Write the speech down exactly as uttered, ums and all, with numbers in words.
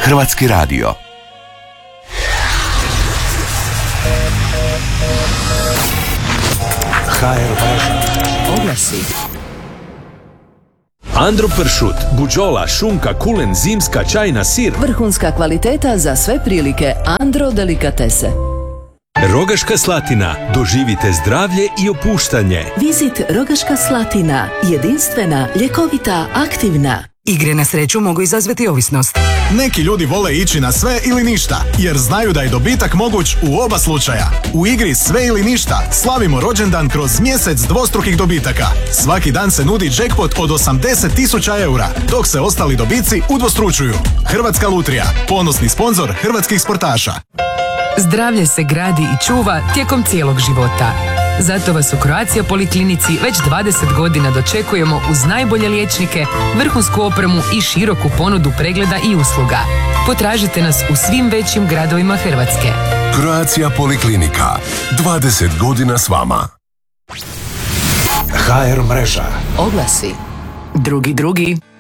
Hrvatski radio. ha er mreža. Oglasi. Andro pršut, buđola, šunka, kulen, zimska, čajna, sir. Vrhunska kvaliteta za sve prilike. Andro delikatese. Rogaška Slatina. Doživite zdravlje i opuštanje. Vizit Rogaška Slatina. Jedinstvena, ljekovita, aktivna. Igre na sreću mogu izazvati ovisnost. Neki ljudi vole ići na sve ili ništa, jer znaju da je dobitak moguć u oba slučaja. U igri Sve ili ništa slavimo rođendan kroz mjesec dvostrukih dobitaka. Svaki dan se nudi jackpot od osamdeset tisuća eura, dok se ostali dobici udvostručuju. Hrvatska lutrija, ponosni sponzor hrvatskih sportaša. Zdravlje se gradi i čuva tijekom cijelog života. Zato vas u Croatia Poliklinici već dvadeset godina dočekujemo uz najbolje liječnike, vrhunsku opremu i široku ponudu pregleda i usluga. Potražite nas u svim većim gradovima Hrvatske. Croatia Poliklinika. dvadeset godina s vama. ha er mreža. Oglasi. Drugi drugi.